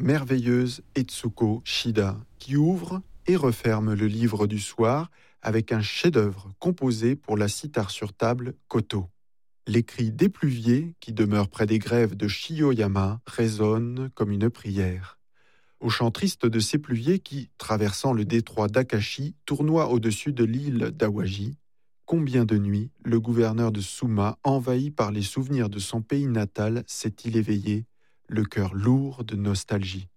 merveilleuse Etsuko Shida, qui ouvre et referme le livre du soir avec un chef-d'œuvre composé pour la sitar sur table Koto. Les cris des pluviers qui demeurent près des grèves de Shiyoyama résonnent comme une prière. Au chant triste de ces pluviers qui, traversant le détroit d'Akashi, tournoient au-dessus de l'île d'Awaji, combien de nuits le gouverneur de Suma, envahi par les souvenirs de son pays natal, s'est-il éveillé, le cœur lourd de nostalgie.